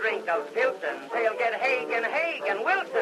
drink of Pilsen. They'll get Haig and Wilson.